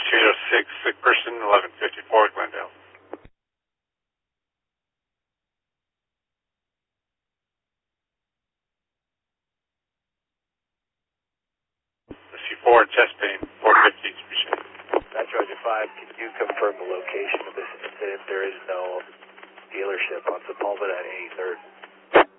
806, sick person, 1154, Glendale. C4, chest pain, 450, appreciate it. That's Roger 5. Can you confirm the location of this incident? There is no dealership on Sepulveda at 83rd.